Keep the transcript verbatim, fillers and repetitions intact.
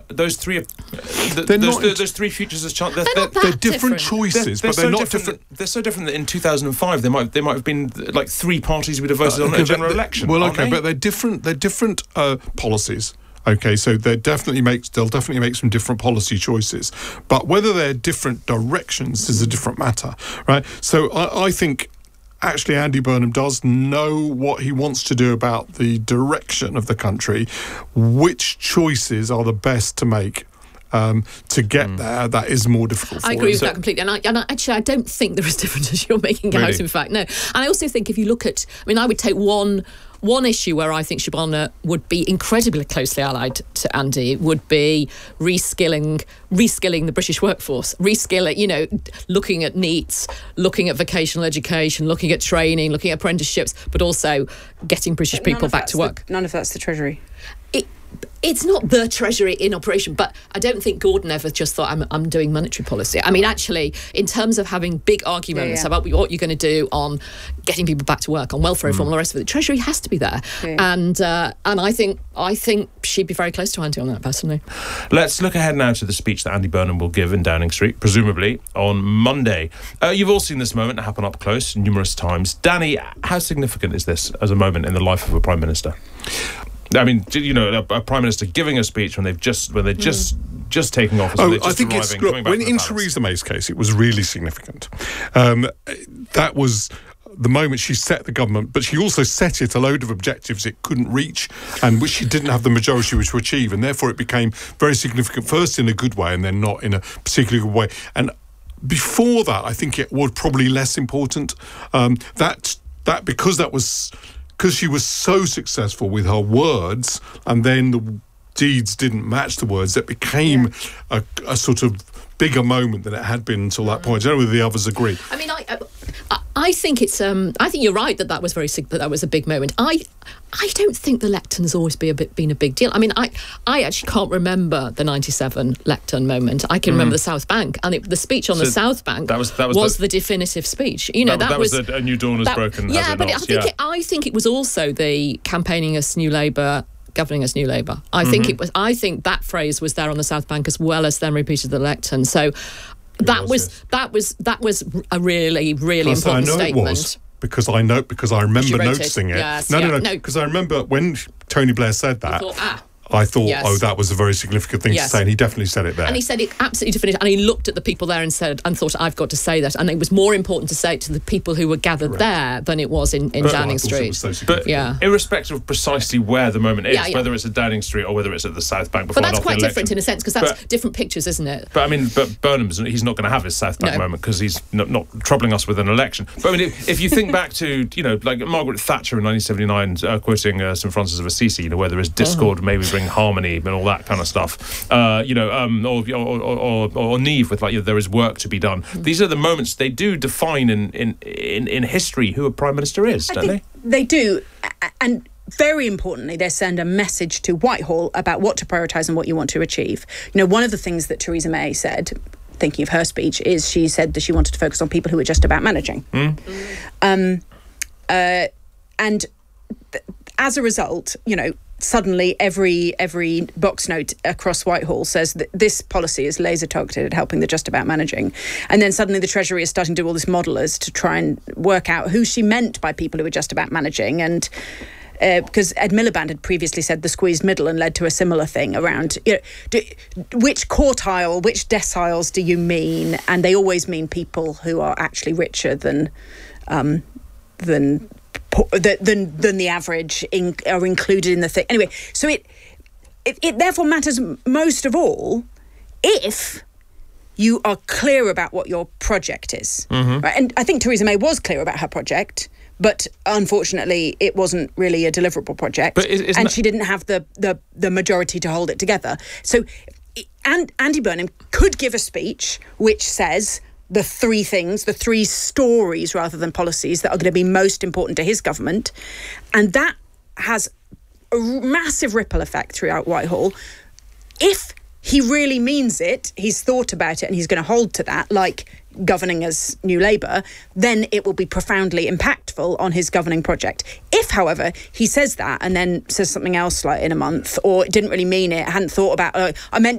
those three, uh, the, they're those, not, those, those three futures as chance. They're, they're, not that they're different, different. choices, they're, they're but they're so not different. different. That, they're so different that in two thousand five there might there might have been like three parties would have voted uh, okay, on a general but, election. Well, aren't okay, they? but they're different. They're different uh, policies. Okay, so they definitely makes they'll definitely make some different policy choices, but whether they're different directions is a different matter, right? So I, I think. Actually, Andy Burnham does know what he wants to do about the direction of the country, which choices are the best to make um, to get mm. there. That is more difficult for I agree him. with So, that completely. And, I, and I, actually, I don't think they're as different as you're making really? out, in fact. No. And I also think if you look at, I mean, I would take one... One issue where I think Shabana would be incredibly closely allied to Andy would be reskilling reskilling the British workforce, reskilling, you know, looking at NEETs, looking at vocational education, looking at training, looking at apprenticeships, but also getting British people back to work. The, none of that's the Treasury. It, it's not the Treasury in operation, but I don't think Gordon ever just thought, I'm, I'm doing monetary policy. I mean, actually, in terms of having big arguments yeah, yeah. about what you're going to do on getting people back to work, on welfare reform, mm. all the rest of it, the Treasury has to be there. Yeah. And uh, and I think I think she'd be very close to Andy on that, personally. Let's look ahead now to the speech that Andy Burnham will give in Downing Street, presumably on Monday. Uh, you've all seen this moment happen up close numerous times. Danny, how significant is this as a moment in the life of a Prime Minister? I mean, you know, a, a Prime Minister giving a speech when they've just when they're just mm. just taking office. Oh, just I think arriving, it's look, when in palace. Theresa May's case, it was really significant. Um, that was the moment she set the government, but she also set it a load of objectives it couldn't reach, and which she didn't have the majority to achieve, and therefore it became very significant. First in a good way, and then not in a particularly good way. And before that, I think it was probably less important. Um, that that because that was. Because she was so successful with her words, and then the deeds didn't match the words, it became yeah. a, a sort of bigger moment than it had been until that point. I don't know whether the others agree. I mean, I, I, I think it's. Um, I think you're right that that was very that that was a big moment. I, I don't think the lectern has always been a bit been a big deal. I mean, I, I actually can't remember the ninety-seven lectern moment. I can mm. remember the South Bank, and it, the speech on so the South Bank that was, that was, was the, the definitive speech. You know, that, that, that was, was a, a new dawn has that, broken. Yeah, has it but not? I think yeah. it, I think it was also the campaigning as New Labour. Governing as New Labour. I mm-hmm. think it was. I think that phrase was there on the South Bank as well as then repeated at the lectern. So that was, was that was that was a really really Plus, important I know statement. It was because I know because I remember wrote noticing it. it. Yes, no, yeah, no, no, because I remember when Tony Blair said that. You thought, ah. I thought, yes. oh, that was a very significant thing yes. to say, and he definitely said it there. And he said it absolutely definitive, and he looked at the people there and said, and thought, I've got to say that. And it was more important to say it to the people who were gathered Correct. there than it was in, in but, Downing I Street. So but yeah. irrespective of precisely where the moment is, yeah, yeah. whether it's at Downing Street or whether it's at the South Bank before but that's quite the different election. in a sense, because that's but, different pictures, isn't it? But I mean, but Burnham's he's not going to have his South Bank no. moment because he's not, not troubling us with an election. But I mean, if, if you think back to you know, like Margaret Thatcher in nineteen seventy-nine, uh, quoting uh, Saint Francis of Assisi, you know, where there is discord, oh. maybe bring harmony and all that kind of stuff. Uh, you know, um, or, or, or, or Neve with like, you know, there is work to be done. Mm. These are the moments they do define in, in, in, in history who a Prime Minister is, I don't think they? They do. And very importantly, they send a message to Whitehall about what to prioritise and what you want to achieve. You know, one of the things that Theresa May said, thinking of her speech, is she said that she wanted to focus on people who are just about managing. Mm. Um, uh, and th- as a result, you know, suddenly every every box note across Whitehall says that this policy is laser targeted at helping the just about managing. And then suddenly the Treasury is starting to do all this modelers to try and work out who she meant by people who are just about managing. And uh, because Ed Miliband had previously said the squeezed middle and led to a similar thing around, you know, do, which quartile, which deciles do you mean? And they always mean people who are actually richer than um, than than than the average in, are included in the thing. Anyway, so it, it it therefore matters most of all if you are clear about what your project is. Mm-hmm. Right? And I think Theresa May was clear about her project, but unfortunately it wasn't really a deliverable project. But is, and that... she didn't have the, the, the majority to hold it together. So and Andy Burnham could give a speech which says the three things, the three stories rather than policies that are going to be most important to his government. And that has a massive ripple effect throughout Whitehall. If he really means it, he's thought about it and he's going to hold to that, like governing as New Labour, then it will be profoundly impactful on his governing project. If, however, he says that and then says something else like in a month, or didn't really mean it, hadn't thought about, uh, I meant